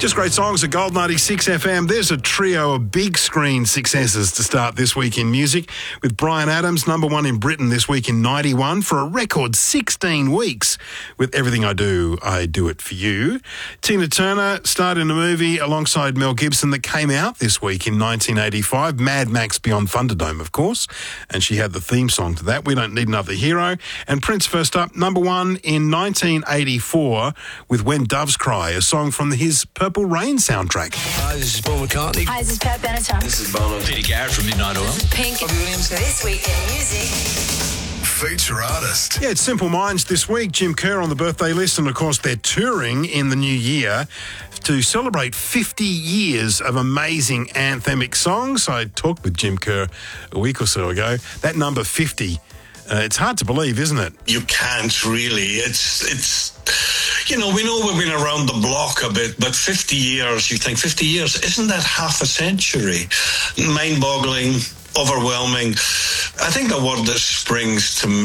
Just great songs at Gold 96 FM. There's a trio of big screen successes to start this week in music, with Bryan Adams, number one in Britain this week in 91 for a record 16 weeks with Everything I Do It For You. Tina Turner starred in a movie alongside Mel Gibson that came out this week in 1985, Mad Max Beyond Thunderdome, of course, and she had the theme song to that, We Don't Need Another Hero. And Prince first up, number one in 1984 with When Doves Cry, a song from his Purple Rain soundtrack. Hi, this is Paul McCartney. Hi, this is Pat Benatar. This is Bono. Peter Garrett from Midnight Oil. Pink. Robbie Williams. This week in music. Feature artist. Yeah, it's Simple Minds this week. Jim Kerr on the birthday list, and of course they're touring in the new year to celebrate 50 years of amazing anthemic songs. I talked with Jim Kerr a week or so ago. That number 50, it's hard to believe, isn't it? You can't really. It's you know, we know we've been around the block a bit, but 50 years, you think 50 years, isn't that half a century? Mind-boggling, overwhelming. I think the word that springs to